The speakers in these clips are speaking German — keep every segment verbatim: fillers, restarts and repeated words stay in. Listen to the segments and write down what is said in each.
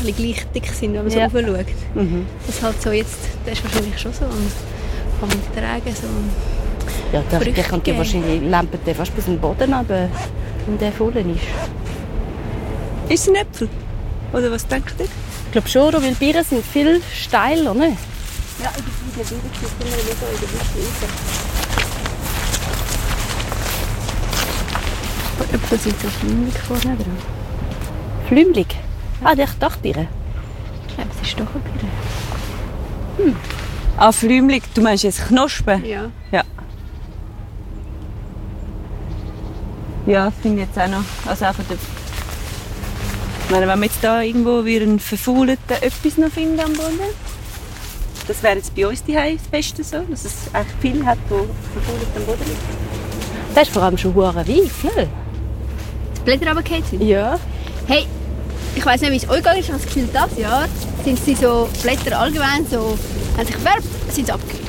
ein bisschen gleich dick sind, wenn man Ja. so raufschaut. Mhm. Das halt so jetzt, das ist wahrscheinlich schon so am, am Tragen, so am Ja, der, der Früchte kann dir geben. wahrscheinlich lampen der fast bis zum Boden runter, wenn der voll ist. Ist es ein Äpfel? Oder was denkt ihr? Ich glaube schon, oder? Weil Bieren sind viel steiler, ne? Ja, in der Bibel steht immer wieder so in der Bibel. Äpfel sind so flimmig vorne dran. Flümlig. Ah, ich dachte Bieren. Ich glaube, es ist doch ein Bier. Ah, Flümlig. Du meinst jetzt Knospen? Ja. Ja. Ja, finde ich jetzt auch noch. Also auch von der ich meine, wenn wir jetzt da irgendwo wieder einen verfaulten etwas noch finden am Boden, das wäre jetzt bei uns die das Beste so, dass es echt viel hat, wo verfault am Boden liegt. Das ist vor allem schon hure weit, ne? Die Blätter runtergefallen sind. Ja. Hey, ich weiss nicht, wie es euch geht. Ich habe das Gefühl, dieses Jahr sind sie so Blätter allgemein so, haben sich gefärbt, sind sie abgekühlt.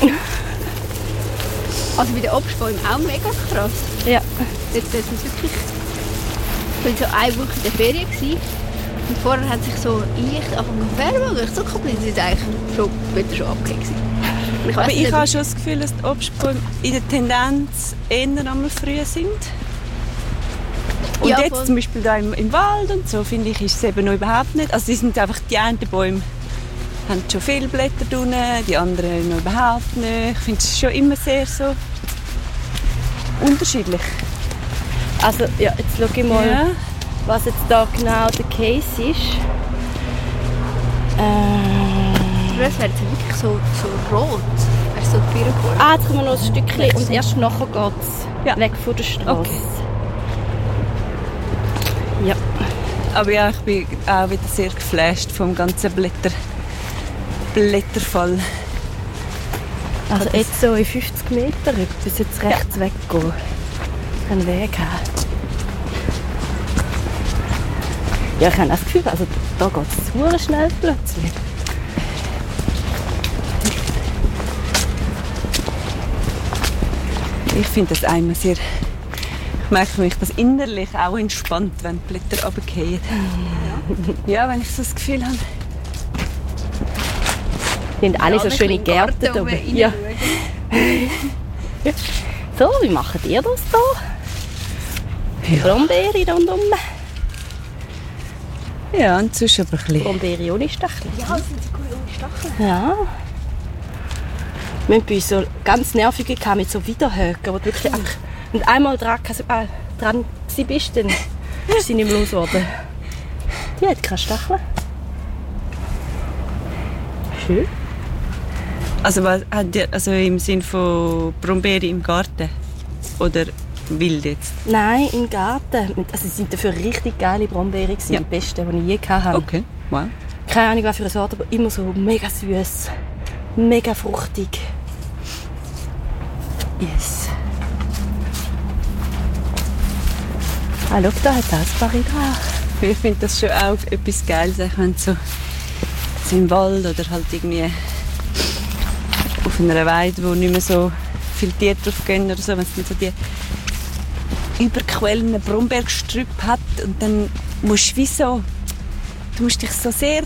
Also bei den Obstbäumen auch mega krass. Ja. Jetzt sind es wirklich... Ich war so eine Woche in der Ferien gewesen, und vorher hat sich so leicht angefangen zu färben und ich so komplett sind eigentlich schon, Blätter schon abgekühlt gewesen. Und ich weiss Aber ich nicht, habe schon das Gefühl, dass die Obstbäume in der Tendenz eher einmal früher sind. Und Ja, jetzt voll. zum Beispiel da im, im Wald und so, finde ich, ist es eben noch überhaupt nicht. Also die sind einfach, die einen Bäume haben schon viele Blätter drin, die anderen noch überhaupt nicht. Ich finde es schon immer sehr so unterschiedlich. Also, ja, jetzt schau ich mal, Ja. was jetzt da genau der Case ist. Äh, das wäre jetzt wirklich so, so rot. Weißt du, so die Birnenform. ah, jetzt kommen wir noch ein Stückchen und erst nachher geht es Ja. weg von der Straße. Okay. Ja. Aber ja, ich bin auch wieder sehr geflasht vom ganzen Blätter, Blätterfall. Also jetzt so in fünfzig Meter bis jetzt rechts weggehen. Einen Weg haben. Ja, ich habe das Gefühl, also da geht es super schnell plötzlich. Ich finde das einmal sehr... Ich merke mich das innerlich auch entspannt, wenn die Blätter runterfallen. Ja, wenn ich so das Gefühl habe. Die haben alle so ein schöne bisschen Gärten Garten da oben oben. Ja. reinschauen. So, wie macht ihr das hier? Brombeere rundum. Ja, und sonst aber ein bisschen. Brombeere ohne Stacheln. Ja, das sind so coole Stacheln. Ja. Wir haben bei uns so ganz nervige gehabt mit so Widerhöcken, wo du wirklich einfach, wenn du einmal dran, äh, dran bist, dann ist sie nicht mehr losgeworden. Die hat keine Stacheln. Schön. Also, was, habt ihr- also im Sinne von Brombeere im Garten? Oder wild jetzt? Nein, im Garten. Also, sie waren dafür richtig geile Brombeeren, Ja. die besten, die ich je hatte. Okay, wow. Keine Ahnung, was für eine Sorte, aber immer so mega süß, mega fruchtig. Yes. Ah, schau, da hat das Barry dran. Ich finde das schon auch etwas Geiles, wenn so, so im Wald oder halt irgendwie auf einer Weide, wo nicht mehr so viele Tiere drauf gehen oder so, wenn es dann so die überquellenden Brombeergestrüpp hat und dann musst du wie so, du musst dich so sehr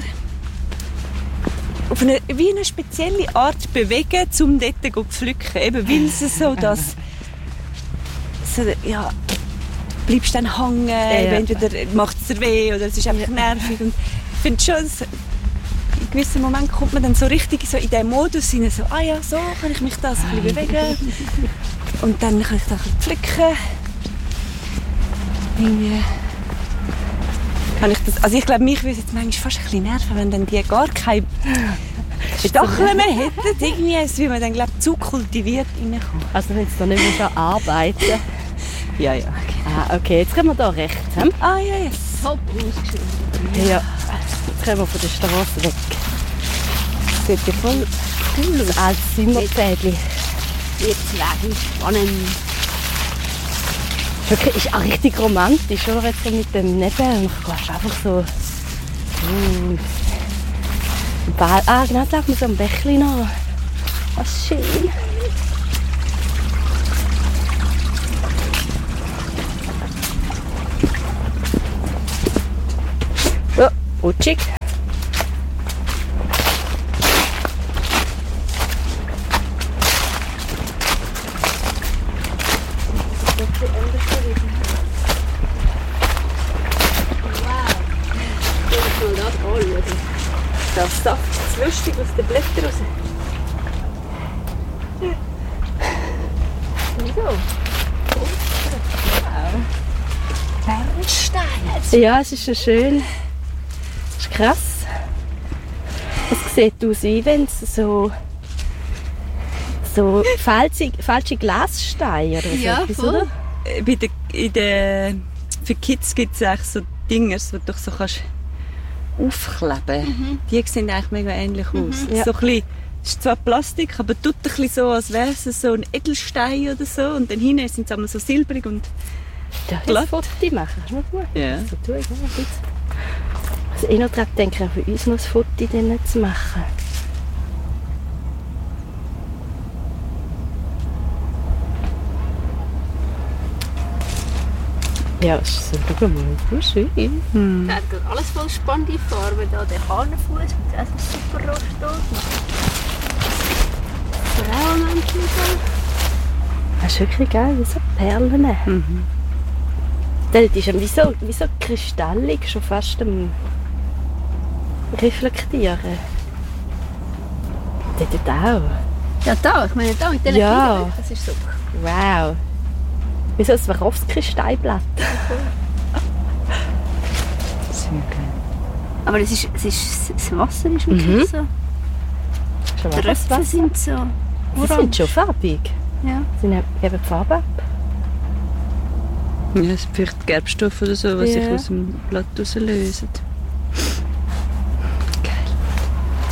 auf eine, wie eine spezielle Art bewegen, um dort zu pflücken. Eben, weil es so das so, ja, bleibst dann hängen, ja. entweder macht es dir weh oder es ist einfach nervig. Und ich finde schon, dass in gewissen Momenten kommt man dann so richtig so in diesen Modus hinein, so, ah ja, so kann ich mich da so ein bisschen bewegen und dann kann ich da ein bisschen pflücken. Irgendwie kann ich das, also ich glaube, mich würde es jetzt manchmal fast ein bisschen nerven, wenn dann die gar keine Stacheln mehr hätten, irgendwie, als wie man dann, glaube ich, zu kultiviert reinkommt. Also wenn es da nicht mehr arbeiten. Ja, ja. Ah, okay, jetzt können wir da rechts. Hm? Ah ja, yes. Top ausgeschrieben. Ja. Jetzt können wir von der Straße weg. Das sieht ja voll Cool, ein altes Zimmerzädchen. Jetzt werden spannend. Wirklich, ist auch richtig romantisch, oder? Jetzt so mit dem Nebel. Und du gehst einfach so... Uh, Ball. Ah, genau, jetzt laufen wir so am Bächlein an. Was schön. Ja, rutschig. das anschauen. Das Saft ist lustig aus den Blättern raus. Wieso? Bernstein. Ja, es ist so schön. Es ist krass. Es sieht aus, wie wenn es so, so falsche, falsche Glassteine oder so Ja, etwas, voll. oder? Äh, Bei der, in der, für Kids gibt es eigentlich so Dingers, die du doch so kannst aufkleben. Mhm. Die sehen eigentlich mega ähnlich aus. Ja. So ein bisschen, es ist zwar Plastik, aber tut ein bisschen so, als wäre es so ein Edelstein oder so. Und dann hinten sind sie einmal so silbrig und Ja, Glatt. ein Foto machen, ist noch gut. Ja. So tue ich, ja, ein bisschen. Also ich noch daran denke, für uns noch ein Foto dann zu machen. Ja, es ist so, schau mal, so schön. Der hat gerade alles voll spannende Farben. Da der Hahnenfuß mit also super Rostov. Frauenmännchen so. Das ist wirklich geil, wie so Perlen. Mhm. Das ist ja wie so, wie so kristallig, schon fast am Reflektieren. Dort auch. Ja, da. Ich meine, da mit diesen Ja. Fingern. Das ist super. Wow. Wie so ein Swarovski-Steinblatt. Sehr geil. Aber es ist, es ist, das Wasser ist wirklich Mhm. so. Schon Die mal das Röpfe Wasser. sind so Sie sind orange. schon farbig. Ja. Sie ne- geben die Farbe ab. Ja, es sind vielleicht Gerbstoffe oder so, was Ja. sich aus dem Blatt rauslösen.